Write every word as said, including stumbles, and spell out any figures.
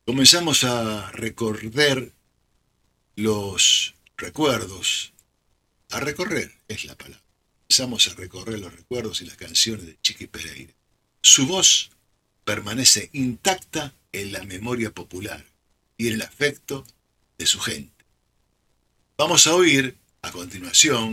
Comenzamos a recorrer los recuerdos, a recorrer es la palabra. Comenzamos a recorrer los recuerdos y las canciones de Chiqui Pereira. Su voz permanece intacta en la memoria popular y en el afecto de su gente. Vamos a oír, a continuación,